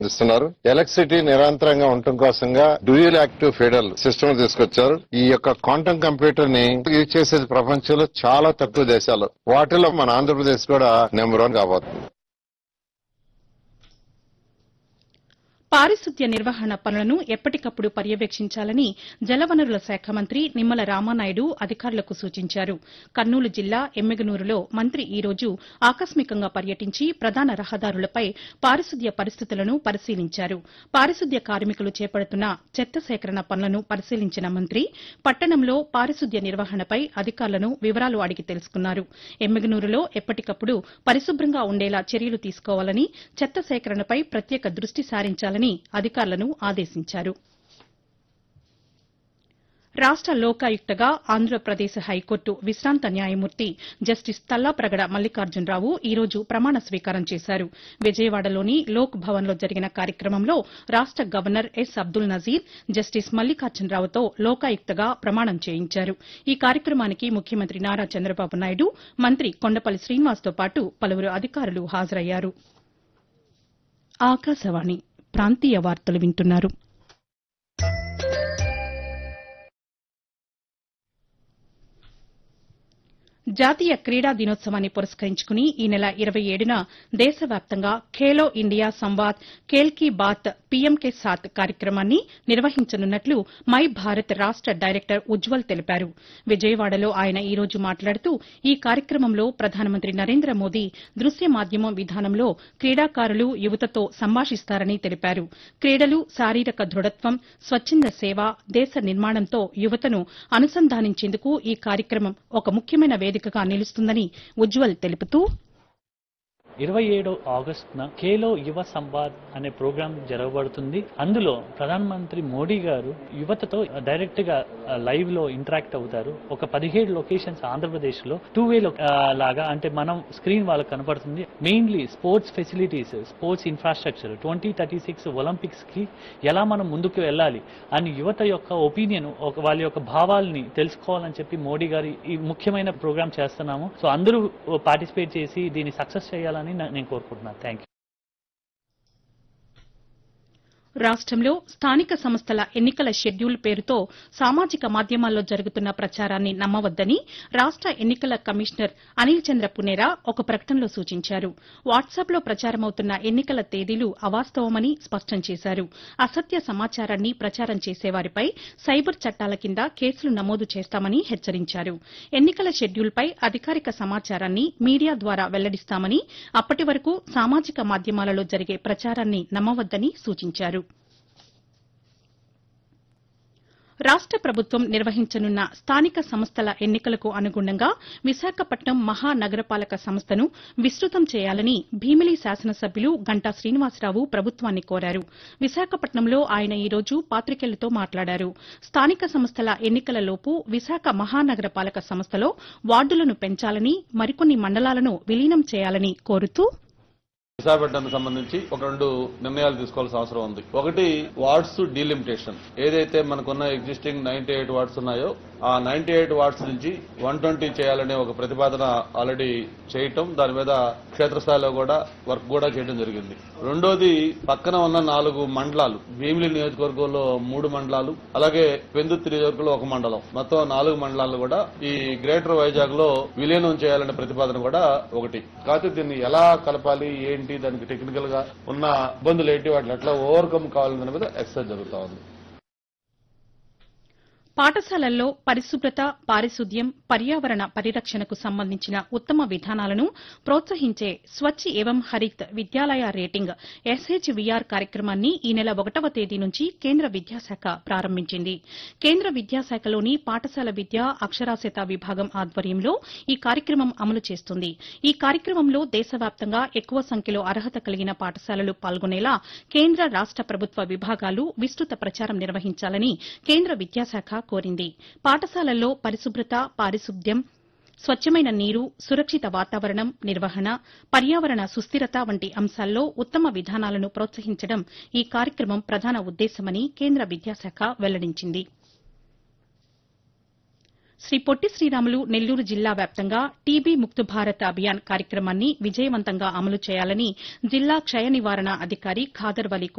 ఇస్తున్నారు. ఎలక్ట్రిసిటీ నిరంతరంగా ఉండటం కోసంగా డ్యూయల్ యాక్టివ్ ఫెడరల్ సిస్టమ్ తీసుకొచ్చారు. ఈ యొక్క క్వాంటమ్ కంప్యూటర్ ని యూజ్ చేసేది ప్రపంచంలో చాలా తక్కువ దేశాలు. వాటిలో మన ఆంధ్రప్రదేశ్ కూడా నెంబర్ 1 కాబోతుంది. పారిశుద్ధ్య నిర్వహణ పనులను ఎప్పటికప్పుడు పర్యవేక్షించాలని జలవనరుల శాఖ మంత్రి నిమ్మల రామానాయుడు అధికారులకు సూచించారు. కర్నూలు జిల్లా ఎమ్మిగనూరులో మంత్రి ఈ రోజు ఆకస్మికంగా పర్యటించి ప్రధాన రహదారులపై పారిశుద్ధ్య పరిస్థితులను పరిశీలించారు. పారిశుద్ధ్య కార్మికులు చేపడుతున్న చెత్త సేకరణ పనులను పరిశీలించిన మంత్రి పట్టణంలో పారిశుద్ధ్య నిర్వహణపై అధికారులను వివరాలు అడిగి తెలుసుకున్నారు. ఎమ్మిగనూరులో ఎప్పటికప్పుడు పరిశుభ్రంగా ఉండేలా చర్యలు తీసుకోవాలని, చెత్త సేకరణపై ప్రత్యేక దృష్టి సారించాలని అధికారులను ఆదేశించారు. రాష్ట లోకాయుక్తగా ఆంధ్రప్రదేశ్ హైకోర్టు విశాంత న్యాయమూర్తి జస్టిస్ తల్లాప్రగడ మల్లికార్జునరావు ఈ రోజు ప్రమాణ స్వీకారం చేశారు. విజయవాడలోని లోక్ భవన్లో జరిగిన కార్యక్రమంలో రాష్ట governor yes Abdul Nazir justice మల్లికార్జునరావుతో లోకాయుక్తగా ప్రమాణం చేయించారు. ఈ కార్యక్రమానికి ముఖ్యమంత్రి నారా చంద్రబాబు నాయుడు, మంత్రి కొండపల్లి శ్రీనివాస్తో పాటు పలువురు అధికారులు హాజరయ్యారు. ఆకాశవాణి ప్రాంతీయ వార్తలు వింటున్నారు. జాతీయ క్రీడా దినోత్సవాన్ని పురస్కరించుకుని ఈ నెల 27న దేశవ్యాప్తంగా ఖేలో ఇండియా సంవాద్ ఖేల్ కీ బాత్ పీఎం కే సాత్ కార్యక్రమాన్ని నిర్వహించనున్నట్లు మై భారత్ రాష్ట డైరెక్టర్ ఉజ్వల్ తెలిపారు. విజయవాడలో ఆయన ఈ రోజు మాట్లాడుతూ ఈ కార్యక్రమంలో ప్రధానమంత్రి నరేంద్ర మోదీ దృశ్య మాధ్యమం విధానంలో క్రీడాకారులు, యువతతో సంభాషిస్తారని తెలిపారు. క్రీడలు, శారీరక దృఢత్వం, స్వచ్చంద సేవ, దేశ నిర్మాణంతో యువతను అనుసంధానించేందుకు ఈ కార్యక్రమం ఒక ముఖ్యమైన వేదికగా నిలుస్తుందని ఉజ్వల్ తెలుపుతూ 27 ఆగస్టున ఖేలో యువ సంవాద్ అనే ప్రోగ్రాం జరగబడుతుంది. అందులో ప్రధానమంత్రి మోడీ గారు యువతతో డైరెక్ట్ గా లైవ్ లో ఇంటరాక్ట్ అవుతారు. ఒక 17 లొకేషన్స్ ఆంధ్రప్రదేశ్ లో 2-వే లాగా, అంటే మనం స్క్రీన్ వాళ్ళకి కనపడుతుంది. Mainly sports facilities, sports infrastructure, 2036 Olympics కి ఎలా మనం ముందుకు వెళ్ళాలి అని యువత యొక్క ఒపీనియన్, వాళ్ళ యొక్క భావాల్ని తెలుసుకోవాలని చెప్పి మోడీ గారు ఈ ముఖ్యమైన ప్రోగ్రాం చేస్తున్నాము. సో అందరూ పార్టిసిపేట్ చేసి దీన్ని సక్సెస్ చేయాలని నేను కోరుకుంటున్నాను. Thank you. రాష్టంలో స్థానిక సంస్థల ఎన్నికల షెడ్యూల్ పేరుతో సామాజిక మాధ్యమాల్లో జరుగుతున్న ప్రచారాన్ని నమ్మవద్దని రాష్ట ఎన్నికల కమిషనర్ అనిల్ చంద్ర పునేరా ఒక ప్రకటనలో సూచించారు. వాట్సాప్లో ప్రచారమవుతున్న ఎన్నికల తేదీలు అవాస్తవమని స్పష్టం చేశారు. అసత్య సమాచారాన్ని ప్రచారం చేసేవారిపై సైబర్ చట్టాల కింద కేసులు నమోదు చేస్తామని హెచ్చరించారు. ఎన్నికల షెడ్యూల్పై అధికారిక సమాచారాన్ని మీడియా ద్వారా వెల్లడిస్తామని, అప్పటి వరకు సామాజిక మాధ్యమాలలో జరిగే ప్రచారాన్ని నమ్మవద్దని సూచించారు. రాష్ట ప్రభుత్వం నిర్వహించనున్న స్థానిక సంస్థల ఎన్నికలకు అనుగుణంగా విశాఖపట్నం మహానగరపాలక సంస్థను విస్తృతం చేయాలని భీమిలి శాసనసభ్యులు గంటా శ్రీనివాసరావు ప్రభుత్వాన్ని కోరారు. విశాఖపట్నంలో ఆయన ఈ రోజు పాతికేయులతో మాట్లాడారు. స్థానిక సంస్థల ఎన్నికలలోపు విశాఖ మహానగరపాలక సంస్థలో వార్డులను పెంచాలని, మరికొన్ని మండలాలను విలీనం చేయాలని కోరుతూ విశాఖపట్నానికి సంబంధించి ఒక 2 నిర్ణయాలు తీసుకోవాల్సిన అవసరం ఉంది. ఒకటి, వార్డ్స్ డీలిమిటేషన్. ఏదైతే మనకున్న ఎగ్జిస్టింగ్ 98 వార్డ్స్ ఉన్నాయో ఆ 98 వార్డ్స్ నుంచి 120 చేయాలనే ఒక ప్రతిపాదన ఆల్రెడీ చేయటం, దాని మీద క్షేత్రస్థాయిలో కూడా వర్క్ కూడా చేయడం జరిగింది. రెండోది, పక్కన ఉన్న 4 మండలాలు, భీమిలి నియోజకవర్గంలో 3 మండలాలు, అలాగే పెందుర్తి నియోజకవర్గంలో 1 మండలం, మొత్తం 4 మండలాలు కూడా ఈ గ్రేటర్ వైజాగ్ లో విలీనం చేయాలనే ప్రతిపాదన కూడా ఒకటి. కాకపోతే దీన్ని ఎలా కలపాలి, ఏంటి, దానికి టెక్నికల్ గా ఉన్న ఇబ్బందులు ఏంటి, వాటిని ఎట్లా ఓవర్కమ్ కావాలనే మీద ఎక్సర్సైజ్ జరుగుతా ఉంది. పాఠశాలల్లో పరిశుభ్రత, పారిశుద్ధ్యం, పర్యావరణ పరిరక్షణకు సంబంధించిన ఉత్తమ విధానాలను ప్రోత్సహించే స్వచ్ఛ ఏవం హరిత్ విద్యాలయ రేటింగ్ SHVR కార్యక్రమాన్ని ఈ నెల 1వ తేదీ నుంచి కేంద్ర విద్యాశాఖ ప్రారంభించింది. కేంద్ర విద్యాశాఖలోని పాఠశాల విద్య, అక్షరాస్యత విభాగం ఆధ్వర్యంలో ఈ కార్యక్రమం అమలు చేస్తుంది. ఈ కార్యక్రమంలో దేశవ్యాప్తంగా ఎక్కువ సంఖ్యలో అర్హత కలిగిన పాఠశాలలు పాల్గొనేలా కేంద్ర, రాష్ట ప్రభుత్వ విభాగాలు విస్తృత ప్రచారం నిర్వహించాలని కేంద్ర విద్యాశాఖ కోరింది. పాఠశాలల్లో పరిశుభ్రత, పారిశుద్ధ్యం, స్వచ్ఛమైన నీరు, సురక్షిత వాతావరణం నిర్వహణ, పర్యావరణ సుస్థిరత వంటి అంశాల్లో ఉత్తమ విధానాలను ప్రోత్సహించడం ఈ కార్యక్రమం ప్రధాన ఉద్దేశమని కేంద్ర విద్యాశాఖ వెల్లడించింది. శ్రీ పొట్టి శ్రీరాములు నెల్లూరు జిల్లా వ్యాప్తంగా టీబీ ముక్త్ భారత్ అభియాన్ కార్యక్రమాన్ని విజయవంతంగా అమలు చేయాలని జిల్లా క్షయ నివారణ అధికారి ఖాదర్ వలీ